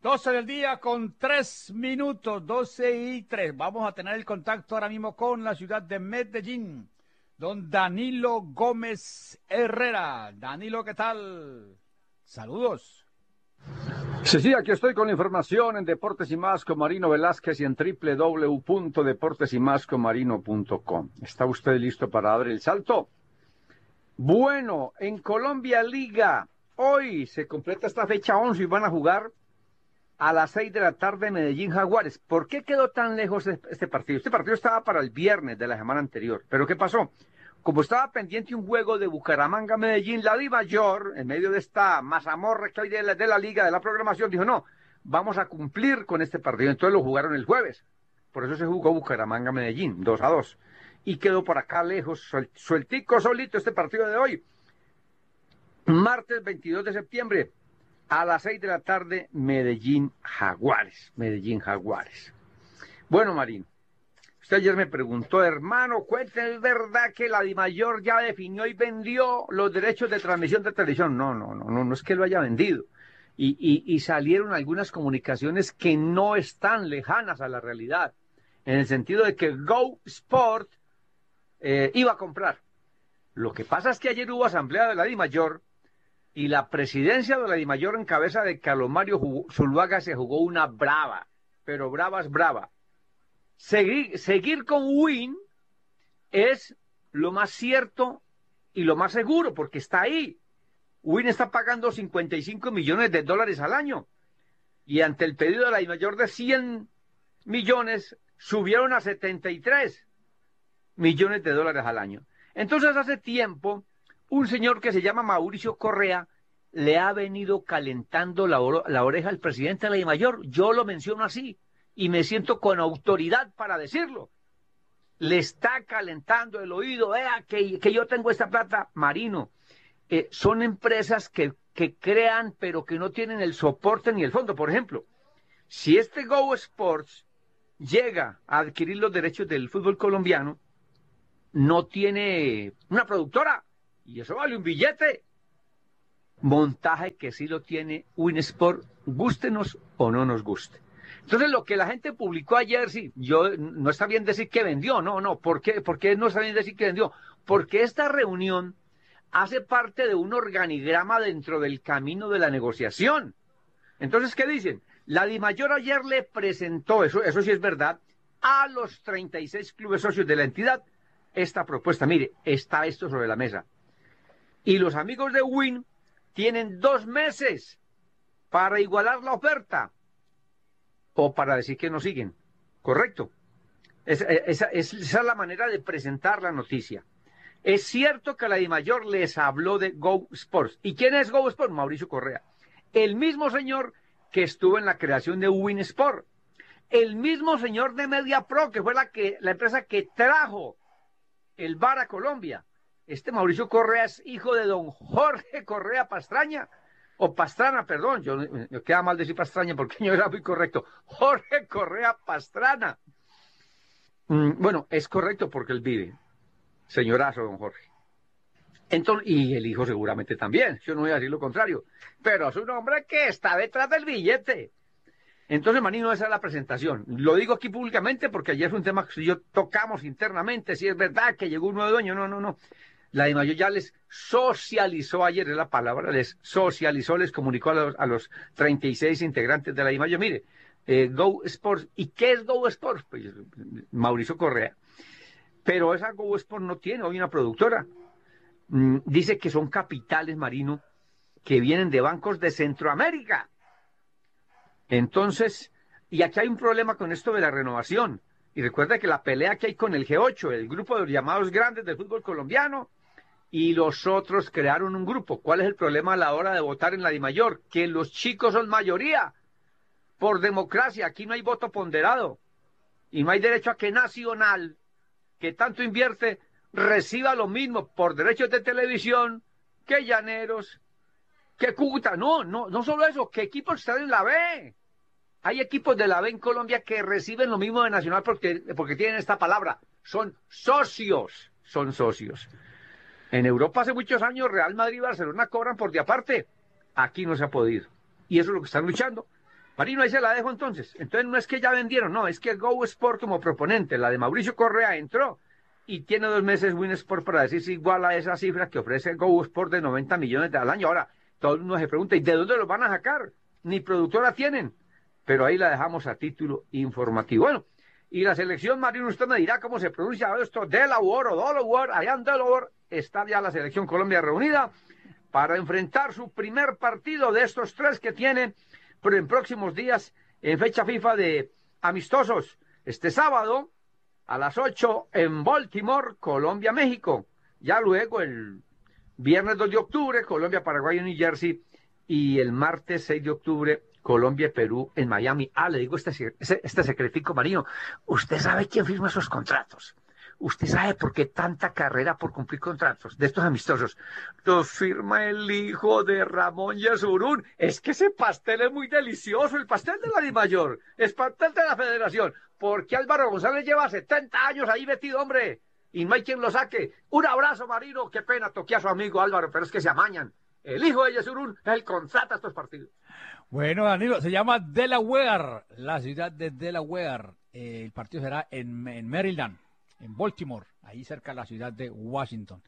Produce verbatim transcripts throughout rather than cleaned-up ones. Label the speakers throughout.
Speaker 1: doce del día con tres minutos, doce y tres. Vamos a tener el contacto ahora mismo con la ciudad de Medellín. Don Danilo Gómez Herrera. Danilo, ¿qué tal? Saludos.
Speaker 2: Sí, sí, aquí estoy con la información en Deportes y Más con Marino Velázquez y en doble u doble u doble u punto deportes y más con marino punto com. ¿Está usted listo para dar el salto? Bueno, en Colombia Liga, hoy se completa esta fecha once y van a jugar a las seis de la tarde Medellín Jaguares. ¿Por qué quedó tan lejos este partido? Este partido estaba para el viernes de la semana anterior. ¿Pero qué pasó? Como estaba pendiente un juego de Bucaramanga-Medellín, la DiMayor, en medio de esta mazamorra que hay de la, de la liga, de la programación, dijo, no, vamos a cumplir con este partido. Entonces lo jugaron el jueves. Por eso se jugó Bucaramanga-Medellín, dos a dos. Y quedó por acá lejos, suel, sueltico, solito este partido de hoy. Martes veintidós de septiembre, a las seis de la tarde, Medellín Jaguares. Medellín Jaguares. Bueno, Marino. Usted ayer me preguntó, hermano, cuénteme, ¿es verdad que la DiMayor ya definió y vendió los derechos de transmisión de televisión? No, no, no, no, no es que lo haya vendido. Y, y, y salieron algunas comunicaciones que no están lejanas a la realidad, en el sentido de que Go Sport eh, iba a comprar. Lo que pasa es que ayer hubo asamblea de la DiMayor y la presidencia de la DiMayor en cabeza de Carlos Mario Zuluaga se jugó una brava, pero brava es brava. Seguir, seguir con Win es lo más cierto y lo más seguro, porque está ahí. Win está pagando cincuenta y cinco millones de dólares al año. Y ante el pedido de la DiMayor de cien millones, subieron a setenta y tres millones de dólares al año. Entonces, hace tiempo, un señor que se llama Mauricio Correa le ha venido calentando la, oro, la oreja al presidente de la DiMayor. Yo lo menciono así. Y me siento con autoridad para decirlo. Le está calentando el oído, vea que, que yo tengo esta plata. Marino, eh, son empresas que, que crean pero que no tienen el soporte ni el fondo. Por ejemplo, si este Go Sports llega a adquirir los derechos del fútbol colombiano, no tiene una productora y eso vale un billete. Montaje que sí lo tiene Winsport, gústenos o no nos guste. Entonces, lo que la gente publicó ayer, sí, yo no está bien decir que vendió, no, no, ¿por qué? ¿Por qué no está bien decir que vendió? Porque esta reunión hace parte de un organigrama dentro del camino de la negociación. Entonces, ¿qué dicen? La DiMayor ayer le presentó, eso, eso sí es verdad, a los treinta y seis clubes socios de la entidad esta propuesta. Mire, está esto sobre la mesa. Y los amigos de Win tienen dos meses para igualar la oferta. O para decir que no siguen, ¿correcto? Es, esa, es, esa es la manera de presentar la noticia. Es cierto que la DiMayor les habló de Go Sports. ¿Y quién es Go Sports? Mauricio Correa. El mismo señor que estuvo en la creación de Win Sport. El mismo señor de MediaPro, que fue la, que, la empresa que trajo el V A R a Colombia. Este Mauricio Correa es hijo de don Jorge Correa Pastraña. O Pastrana, perdón, yo me queda mal decir Pastraña porque yo era muy correcto. Jorge Correa Pastrana. Mm, bueno, es correcto porque él vive. Señorazo, don Jorge. Entonces, y el hijo seguramente también, yo no voy a decir lo contrario. Pero es un hombre que está detrás del billete. Entonces, Manino, esa es la presentación. Lo digo aquí públicamente porque ayer fue un tema que yo tocamos internamente, si es verdad que llegó un nuevo dueño, no, no, no. La DiMayor ya les socializó, ayer es la palabra, les socializó, les comunicó a los, a los treinta y seis integrantes de la DiMayor, mire, eh, Go Sports, ¿y qué es Go Sports? Pues Mauricio Correa. Pero esa Go Sports no tiene hoy una productora. Mm, dice que son capitales, Marino, que vienen de bancos de Centroamérica. Entonces, y aquí hay un problema con esto de la renovación. Y recuerda que la pelea que hay con el G ocho, el grupo de los llamados grandes del fútbol colombiano, y los otros crearon un grupo. ¿Cuál es el problema a la hora de votar en la DiMayor? Que los chicos son mayoría. Por democracia, aquí no hay voto ponderado. Y no hay derecho a que Nacional, que tanto invierte, reciba lo mismo por derechos de televisión que Llaneros, que Cúcuta. No, no, no solo eso, que equipos están en la B. Hay equipos de la B en Colombia que reciben lo mismo de Nacional porque, porque tienen esta palabra. Son socios, son socios. En Europa hace muchos años Real Madrid y Barcelona cobran por de aparte. Aquí no se ha podido. Y eso es lo que están luchando. Marino, ahí se la dejo entonces. Entonces no es que ya vendieron, no, es que Go Sport como proponente, la de Mauricio Correa, entró y tiene dos meses Win Sport para decirse igual a esa cifra que ofrece Go Sport de noventa millones al año. Ahora, todo el mundo se pregunta, ¿y de dónde los van a sacar? Ni productora tienen. Pero ahí la dejamos a título informativo. Bueno, y la selección, Marino, usted me dirá cómo se pronuncia esto, Delaware o Delaware, allá en Delaware está ya la selección Colombia reunida para enfrentar su primer partido de estos tres que tiene pero en próximos días en fecha FIFA de amistosos. Este sábado a las ocho en Baltimore, Colombia-México. Ya luego el viernes dos de octubre, Colombia-Paraguay en New Jersey. Y el martes seis de octubre, Colombia-Perú en Miami. Ah, le digo este, este, este secretico, Marino. ¿Usted sabe quién firma esos contratos? ¿Usted sabe por qué tanta carrera por cumplir contratos de estos amistosos? Los firma el hijo de Ramón Yesurún. Es que ese pastel es muy delicioso, el pastel de la DIMAYOR, es pastel de la Federación, porque Álvaro González lleva setenta años ahí metido, hombre, y no hay quien lo saque. Un abrazo, Marino, qué pena, toqué a su amigo Álvaro, pero es que se amañan. El hijo de Yesurún es el contrata estos partidos.
Speaker 1: Bueno, Danilo, se llama Delaware, la ciudad de Delaware. Eh, el partido será en, en Maryland, en Baltimore, ahí cerca de la ciudad de Washington.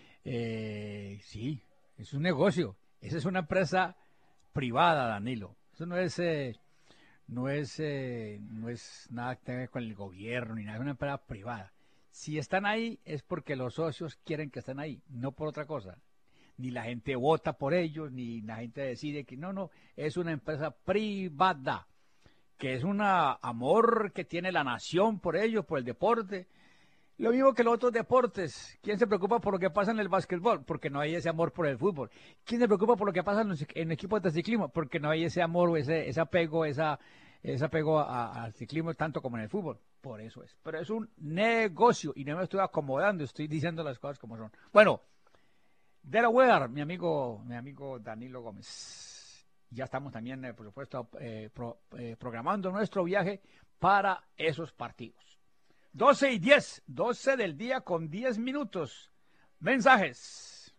Speaker 1: Eh, sí, es un negocio. Esa es una empresa privada, Danilo. Eso no es, eh, no es, eh, no es nada que tenga con el gobierno ni nada. Es una empresa privada. Si están ahí es porque los socios quieren que estén ahí, no por otra cosa. Ni la gente vota por ellos, ni la gente decide que no, no. Es una empresa privada, que es un amor que tiene la nación por ellos, por el deporte. Lo mismo que los otros deportes. ¿Quién se preocupa por lo que pasa en el básquetbol? Porque no hay ese amor por el fútbol. ¿Quién se preocupa por lo que pasa en, los, en equipos de ciclismo? Porque no hay ese amor, ese, ese apego, esa, ese apego a, al ciclismo tanto como en el fútbol. Por eso es. Pero es un negocio y no me estoy acomodando, estoy diciendo las cosas como son. Bueno, Delaware, mi amigo, mi amigo Danilo Gómez. Ya estamos también, eh, por supuesto, eh, pro, eh, programando nuestro viaje para esos partidos. doce y diez, doce del día con diez minutos. Mensajes.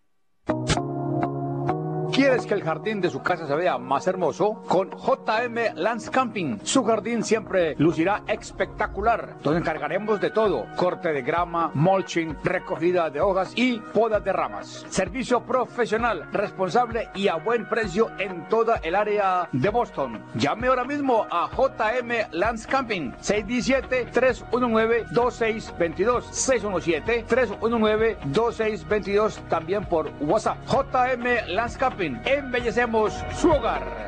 Speaker 1: ¿Quieres que el jardín de su casa se vea más hermoso? Con J M Landscaping, su jardín siempre lucirá espectacular. Nos encargaremos de todo: corte de grama, mulching, recogida de hojas y poda de ramas. Servicio profesional, responsable y a buen precio en toda el área de Boston. Llame ahora mismo a J M Landscaping, seis uno siete, tres uno nueve, dos seis dos dos, seis uno siete, tres uno nueve, dos seis dos dos, también por WhatsApp. J M Landscaping, embellecemos su hogar.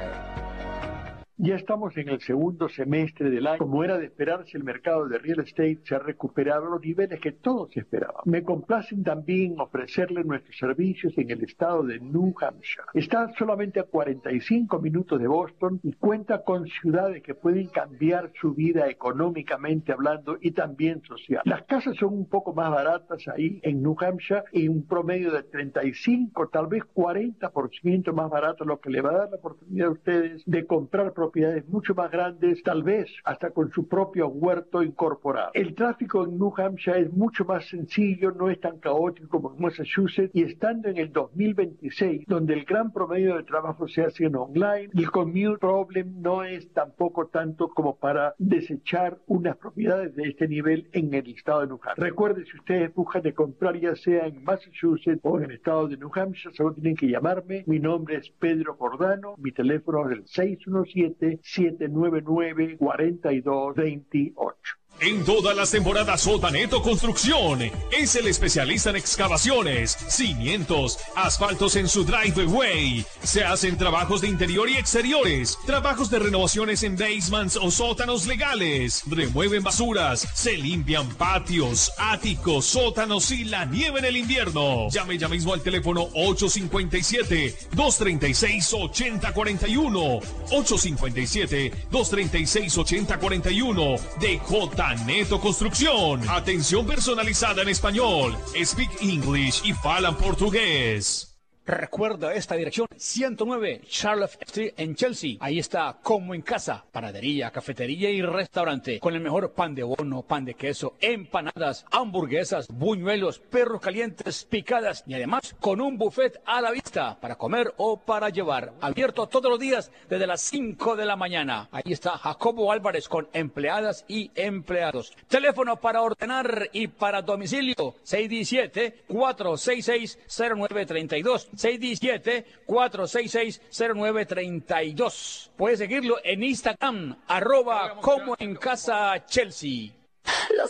Speaker 3: Ya estamos en el segundo semestre del año. Como era de esperarse, el mercado de real estate se ha recuperado a los niveles que todos esperaban. Me complacen también ofrecerle nuestros servicios en el estado de New Hampshire. Está solamente a cuarenta y cinco minutos de Boston y cuenta con ciudades que pueden cambiar su vida económicamente hablando y también social. Las casas son un poco más baratas ahí en New Hampshire y un promedio de treinta y cinco, tal vez cuarenta por ciento más barato, lo que le va a dar la oportunidad a ustedes de comprar propiedades propiedades mucho más grandes, tal vez hasta con su propio huerto incorporado. El tráfico en New Hampshire es mucho más sencillo, no es tan caótico como en Massachusetts, y estando en el dos mil veintiséis, donde el gran promedio de trabajo se hace en online, el commute problem no es tampoco tanto como para desechar unas propiedades de este nivel en el estado de New Hampshire. Recuerde, si ustedes buscan de comprar ya sea en Massachusetts o en el estado de New Hampshire, solo tienen que llamarme. Mi nombre es Pedro Cordano, mi teléfono es el seis uno siete, siete nueve nueve, cuatro dos dos ocho.
Speaker 4: En todas las temporadas Sotaneto Construcción es el especialista en excavaciones, cimientos, asfaltos en su driveway. Se hacen trabajos de interior y exteriores, trabajos de renovaciones en basements o sótanos legales. Remueven basuras, se limpian patios, áticos, sótanos y la nieve en el invierno. Llame ya mismo al teléfono ocho cinco siete, dos tres seis, ocho cero cuatro uno, ocho cinco siete, dos tres seis, ocho cero cuatro uno de J. Neto Construcción. Atención personalizada en español, speak English y falan portugués.
Speaker 1: Recuerda esta dirección, ciento nueve Charlotte Street en Chelsea. Ahí está Como en Casa, panadería, cafetería y restaurante, con el mejor pan de bono, pan de queso, empanadas, hamburguesas, buñuelos, perros calientes, picadas y además con un buffet a la vista para comer o para llevar. Abierto todos los días desde las cinco de la mañana. Ahí está Jacobo Álvarez con empleadas y empleados. Teléfono para ordenar y para domicilio, seis uno siete, cuatro seis seis, cero nueve tres dos. seis uno siete, cuatro seis seis, cero nueve tres dos. Puedes seguirlo en Instagram, arroba Como en Casa Chelsea.